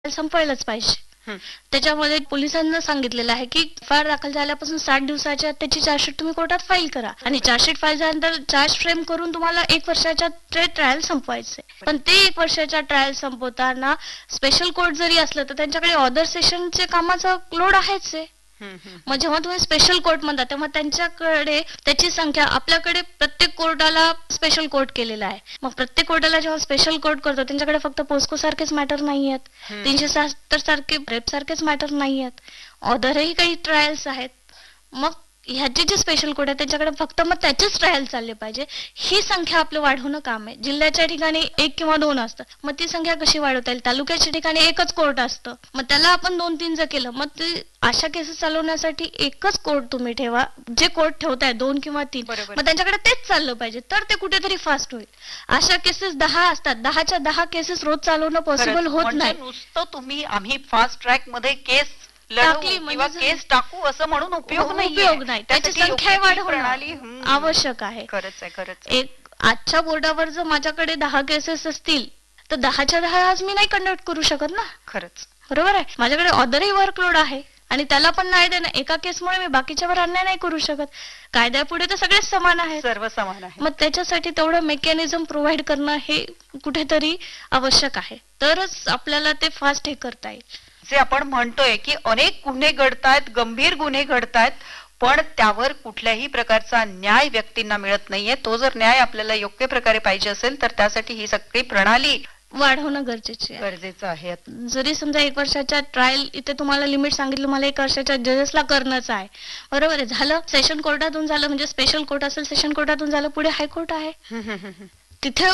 संपवायलाच पाहिजे. त्याच्यामध्ये पोलिसांना सांगितलेलं आहे की एफआयआर दाखल झाल्यापासून 60 दिवसाच्या आत त्याची चार्जशीट तुम्ही कोर्टात फाईल करा आणि चार्जशीट फाईल झाल्यानंतर चार्ज फ्रेम करून तुम्हाला 1 वर्षाच्या ट्रायल संपवायचे. पण ते 1 वर्षाच्या ट्रायल संपवताना स्पेशल कोर्ट जरी असलं तर त्यांच्याकडे ऑर्डर सेशनचे कामाचा लोड आहेच आहे. मग जेव्हा तुम्ही स्पेशल कोर्ट म्हणता तेव्हा त्यांच्याकडे त्याची संख्या, आपल्याकडे प्रत्येक कोर्टाला स्पेशल कोर्ट केलेला आहे. मग प्रत्येक कोर्टाला जेव्हा स्पेशल कोर्ट करतो त्यांच्याकडे फक्त पोस्को सारखेच मॅटर नाही आहेत, 370 सारखे रेप सारखेच मॅटर नाही आहेत, ऑदरही काही ट्रायल्स आहेत. मग ह्याचे जे स्पेशल कोर्ट आहे त्यांच्याकडे फक्त मग त्याचेच ट्रायल चालले पाहिजे. ही संख्या आपलं वाढवणं काम आहे. जिल्ह्याच्या ठिकाणी 1 किंवा 2 असतं, मग ती संख्या कशी वाढवता येईल? तालुक्याच्या ठिकाणी एकच कोर्ट असतं, मग त्याला आपण 2-3 जर केलं, मग ते अशा केसेस चालवण्यासाठी एकच कोर्ट तुम्ही ठेवा. जे कोर्ट ठेवताय 2 किंवा 3, मग त्यांच्याकडे तेच चाललं पाहिजे, तर ते कुठेतरी फास्ट होईल. अशा केसेस 10 असतात, 10च्या 10 केसेस रोज चालवणं पॉसिबल होत नाही. नुसतं तुम्ही आम्ही फास्ट ट्रॅक मध्ये केस किंवा केस टाकू असं म्हणून उपयोग नाही. त्याची संख्या वाढवणं आवश्यक आहे. खरंच आहे. एक आजच्या बोर्डावर जर माझ्याकडे 10 केसेस असतील तर 10च्या 10 आज मी नाही कंडक्ट करू शकत ना. खरंच बरोबर आहे. माझ्याकडे ऑदरही वर्कलोड आहे आणि त्याला पण नाही देणं, एका केसमुळे मी बाकीच्यावर अन्याय नाही करू शकत. कायद्यापुढे तर सगळेच समान आहेत, सर्व समान आहे. मग त्याच्यासाठी तेवढं मेकॅनिझम प्रोव्हाइड करणं हे कुठेतरी आवश्यक आहे, तरच आपल्याला ते फास्ट हे करता येईल. जे आपण म्हणतोय की अनेक गुन्हे घडतायत, गंभीर गुन्हे घडतायत, पण त्यावर कुठल्याही प्रकारचा न्याय व्यक्तींना मिळत नाहीये. तो जर न्याय आपल्याला योग्य प्रकारे पाहिजे असेल तर त्यासाठी ही सगळी प्रणाली वाढवणं गरजेचं आहे. जरी समजा 1 वर्षाच्या ट्रायल इथे तुम्हाला लिमिट सांगितलं, मला 1 वर्षाच्या जजेसला करणंच आहे, बरोबर आहे. झालं सेशन कोर्टातून झालं, म्हणजे स्पेशल कोर्ट असेल सेशन कोर्टातून झालं, पुढे हायकोर्ट आहे. तिथे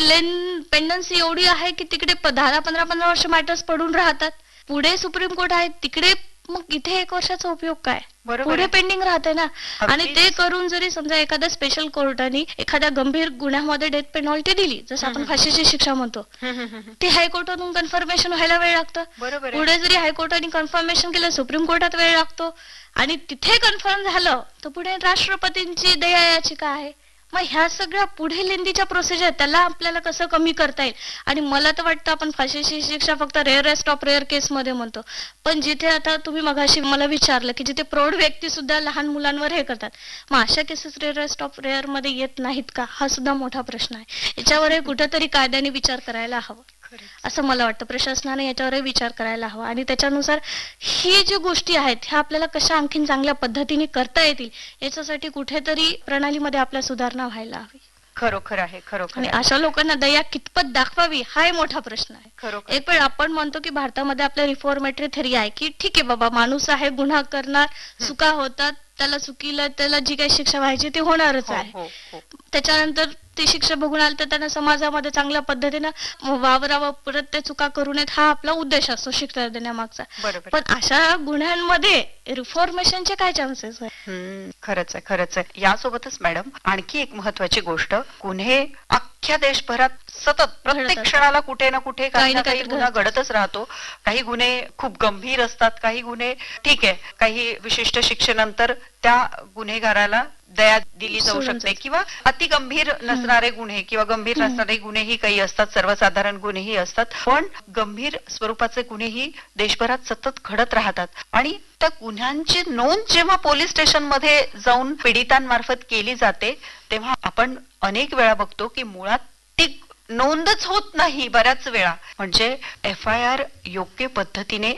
पेंडन्सी एवढी आहे की तिकडे 10-15 वर्ष मॅटर्स पडून राहतात. पुढे सुप्रीम कोर्ट आहे, तिकडे मग इथे 1 वर्षाचा उपयोग काय? पुढे पेंडिंग राहते ना. आणि ते करून जरी समजा एखाद्या स्पेशल कोर्टाने एखाद्या गंभीर गुन्ह्यामध्ये डेथ पेनॉल्टी दिली, जसं आपण फाशीची शिक्षा म्हणतो, ती हायकोर्टातून कन्फर्मेशन व्हायला वेळ लागतं. पुढे जरी हायकोर्टाने कन्फर्मेशन केलं, सुप्रीम कोर्टात वेळ लागतो, आणि तिथे कन्फर्म झालं तर पुढे राष्ट्रपतींची दया याचिका आहे. मग ह्या सगळ्या पुढे लेंदीच्या प्रोसिजर, त्याला आपल्याला कसं कमी करता येईल? आणि मला तर वाटतं आपण फाशीची शिक्षा फक्त रेअरेस्ट ऑफ रेअर केस मध्ये म्हणतो, पण जिथे आता तुम्ही मगाशी मला विचारलं की जिथे प्रौढ व्यक्ती सुद्धा लहान मुलांवर हे करतात, मग अशा केसेस रेअरेस्ट ऑफ रेअर मध्ये येत नाहीत का? हा सुद्धा मोठा प्रश्न आहे. याच्यावरही कुठेतरी कायद्याने विचार करायला हवा असं मला वाटतं. प्रशासनाने याच्यावरही विचार करायला हवा आणि त्याच्यानुसार ही जी गोष्टी आहेत ह्या आपल्याला कशा आणखीन चांगल्या पद्धतीने करता येतील याच्यासाठी कुठेतरी प्रणालीमध्ये आपल्या सुधारणा व्हायला हवी. खरोखर आहे. आणि अशा लोकांना दया कितपत दाखवावी हा एक मोठा प्रश्न आहे. एक वेळ आपण म्हणतो की भारतामध्ये आपल्या रिफॉर्मेटरी थेरी आहे की ठीक आहे बाबा, माणूस आहे, गुन्हा करणार, चुका होतात, त्याला चुकीला त्याला जी काही शिक्षा व्हायची ती होणारच आहे. त्याच्यानंतर ती शिक्षा बघून आली तर त्यांना समाजामध्ये चांगल्या पद्धतीनं वावरावं, परत त्या चुका करू नयेत, हा आपला उद्देश असतो शिक्षा देण्यामागचा. पण अशा गुन्ह्यांमध्ये रिफॉर्मेशनचे काय चान्सेस आहे? खरंच आहे. यासोबतच मॅडम आणखी एक महत्वाची गोष्ट, गुन्हे अख्ख्या देशभरात सतत प्रत्येक क्षणाला कुठे ना कुठे काही ना काही गुन्हा घडतच राहतो. काही गुन्हे खूप गंभीर असतात, काही गुन्हे ठीक आहे, काही विशिष्ट शिक्षेनंतर त्या गुन्हेगाराला दया दिली जाऊ शकते, किंवा अति गंभीर नसणारे गुन्हे किंवा गंभीर नसणारे गुन्हेही काही असतात, सर्वसाधारण गुन्हेही असतात. पण गंभीर स्वरूपाचे गुन्हेही देशभरात सतत घडत राहतात आणि त्या गुन्ह्यांची नोंद जेव्हा पोलीस स्टेशन मध्ये जाऊन पीडितांमार्फत केली जाते तेव्हा आपण अनेक वेळा बघतो की मुळात ती नोंदच होत नाही बऱ्याच वेळा. म्हणजे एफआयआर योग्य पद्धतीने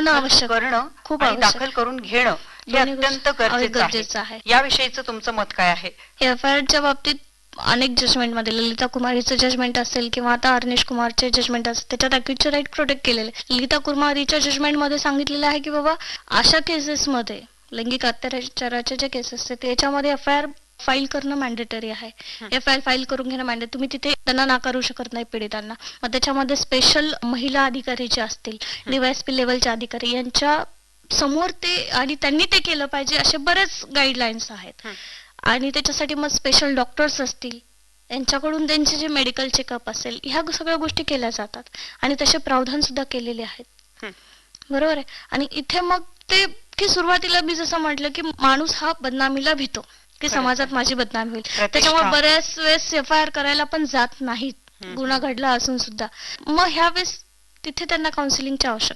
करणं आणि दाखल करून घेणं हे अत्यंत गरजेचं आहे. याविषयीचं तुमचं मत काय आहे? एफआयआरच्या बाबतीत अनेक जजमेंट मध्ये ललिता कुमारीचं जजमेंट असेल किंवा आता अर्नेश कुमारचे जजमेंट असेल, त्याच्यात अक्यूजचे राईट प्रोटेक्ट केलेले. ललिता कुमारीच्या जजमेंट मध्ये सांगितलेलं आहे की बाबा अशा केसेसमध्ये लैंगिक अत्याचाराच्या ज्या केसेस आहेत त्याच्यामध्ये एफआयआर फाईल करणं मॅन्डेटरी आहे. एफआयआर फाईल करून घेणं मॅन्डेटरी. तुम्ही तिथे त्यांना नाकारू शकत नाही पीडितांना. मग त्याच्यामध्ये स्पेशल महिला अधिकारी जे असतील, डीवायएसपी लेवलचे अधिकारी, यांच्या समोर ते आणि त्यांनी ते केलं पाहिजे असे बरेच गाईडलाईन्स आहेत. आणि त्याच्यासाठी मग स्पेशल डॉक्टर्स असतील, यांच्याकडून त्यांचे जे मेडिकल चेकअप असेल, ह्या सगळ्या गोष्टी केल्या जातात आणि तसे प्रावधान सुद्धा केलेले आहेत. बरोबर आहे. आणि इथे मग ते की सुरुवातीला मी जसं म्हटलं की माणूस हा बदनामीला भीतो की समाजात माझी बदनामी होईल, त्याच्यामुळे बऱ्याच वेळेस एफआयआर करायला पण जात नाहीत गुन्हा घडला असून सुद्धा. मग ह्या वेळेस तिथे त्यांना काउन्सिलिंगची आवश्यकता